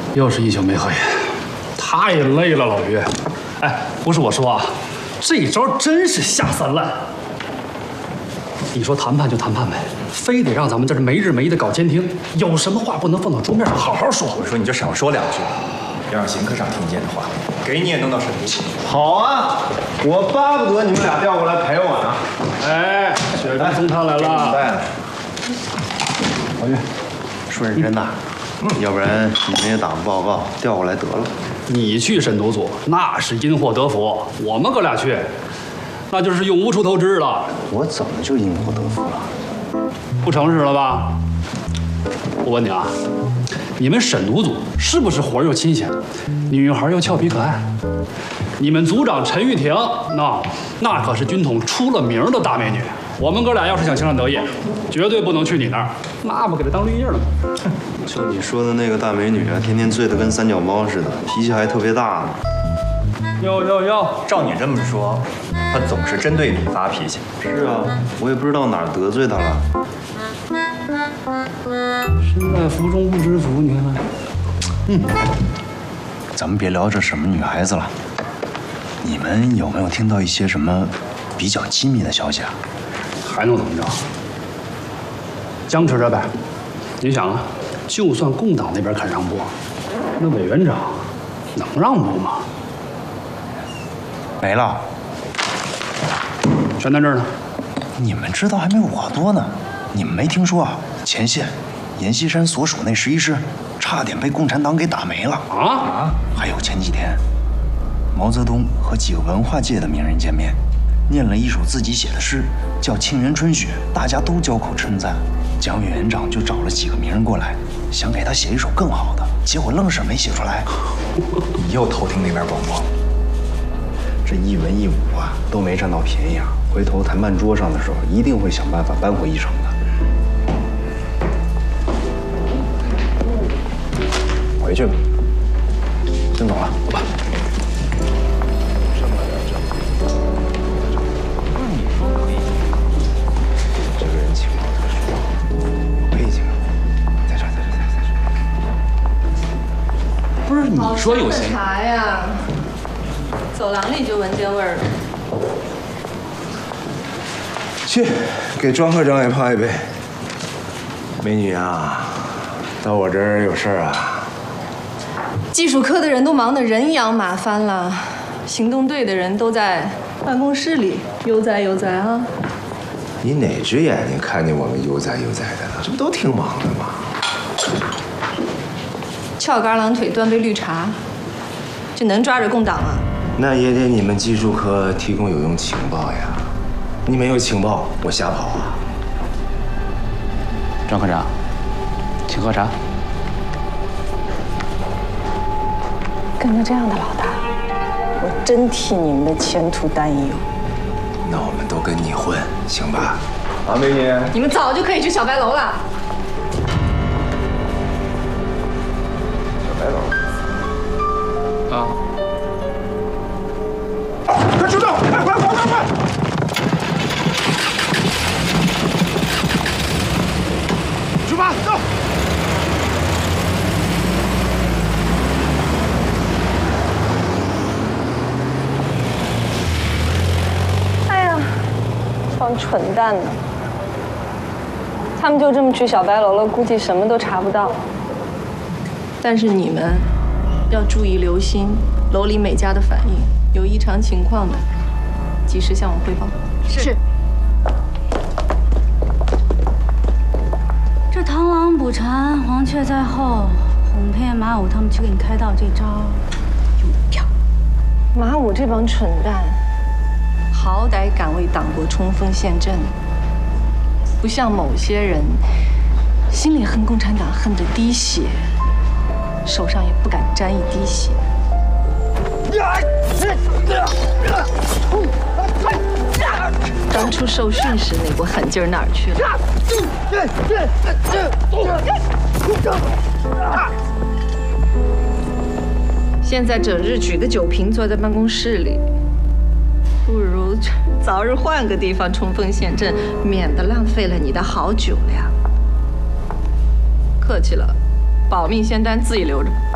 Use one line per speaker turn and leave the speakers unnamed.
又是一宿没合眼，太累了，老于。哎，不是我说啊，这招真是下三滥。你说谈判就谈判呗，非得让咱们在这没日没夜的搞监听，有什么话不能放到桌面上好好说？
我说你就少说2句，别让邢科长听见的话，给你也弄到审图去。
好啊，我巴不得你们俩调过来陪我呢。
哎，雪中送炭来了。
老于，说认真的，要不然你们也打个报告，调过来得了。
你去审图组那是因祸得福，我们哥俩去，那就是永无出头之日了。
我怎么就因祸得福了？
不诚实了吧？我问你啊，你们审图组是不是活又新鲜，女孩又俏皮可爱？你们组长陈玉婷，那可是军统出了名的大美女。我们哥俩要是想兴善得意，绝对不能去你那儿，那不给她当绿叶了吗？
就你说的那个大美女啊，天天醉得跟三脚猫似的，脾气还特别大呢。
哟，
照你这么说，她总是针对你发脾气。
是啊，我也不知道哪儿得罪她了。
身在福中不知福，你看看。
咱们别聊这什么女孩子了，你们有没有听到一些什么比较机密的消息啊？
还能怎么着？僵持着呗。你想啊，就算共党那边肯让步，那委员长能让步吗？
没了，
全在这儿呢。
你们知道还没我多呢。你们没听说啊？前线阎锡山所属那11师差点被共产党给打没了
啊！
还有前几天，毛泽东和几个文化界的名人见面，念了一首自己写的诗，叫《沁园春雪》，大家都交口称赞。蒋委员长就找了几个名人过来，想给他写一首更好的，结果愣是没写出来。
你又偷听那边广播。
这一文一武啊，都没占到便宜啊！回头谈判桌上的时候，一定会想办法扳回一城的。回去吧，先走了，走吧。
你说可以，这个人情报特殊，有背景，在这。
不是你说有些
茶呀，走廊里就闻见味儿了。
去，给庄科长也泡一杯。美女啊，到我这儿有事儿啊？
技术科的人都忙得人仰马翻了，行动队的人都在办公室里悠哉悠哉啊。
你哪只眼睛看见我们悠哉悠哉的了？这不都挺忙的吗？
翘个二郎腿，端杯绿茶，这能抓着共党啊？
那也得你们技术科提供有用情报呀。你没有情报，我瞎跑啊？
张科长，请喝茶。
跟着这样的老大，我真替你们的前途担忧。
那我们都跟你混，行吧？啊，美女，
你们早就可以去小白楼了。
小白楼。
啊！
快出动！快！出发，走！
哎呀，这帮蠢蛋呢！他们就这么去小白楼了，估计什么都查不到。但是你们要注意留心楼里每家的反应，有异常情况的，及时向我汇报。
是。这螳螂捕蝉，黄雀在后，哄骗马武他们去给你开道，这招用得漂亮。
马武这帮蠢蛋，好歹敢为党国冲锋陷阵，不像某些人，心里恨共产党恨得滴血，手上也不敢沾一滴血。当初受训时那股狠劲儿哪儿去了？现在整日举个酒瓶坐在办公室里，不如早日换个地方冲锋陷阵，免得浪费了你的好酒量。客气了，保命仙丹自己留着吧。